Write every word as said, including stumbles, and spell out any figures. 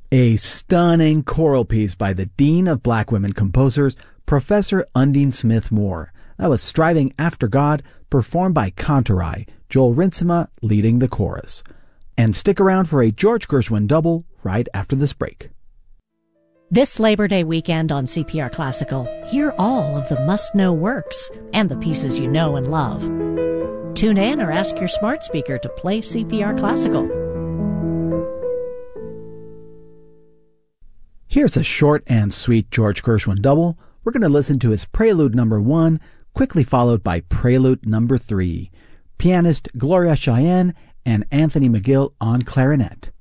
A stunning choral piece by the Dean of Black Women Composers, Professor Undine Smith Moore. That was Striving After God, performed by Kantarai, Joel Rinsema leading the chorus. And stick around for a George Gershwin double right after this break. This Labor Day weekend on C P R Classical, hear all of the must-know works and the pieces you know and love. Tune in or ask your smart speaker to play C P R Classical. Here's a short and sweet George Gershwin double. We're going to listen to his Prelude number one, quickly followed by Prelude number three. Pianist Gloria Cheyenne and Anthony McGill on clarinet.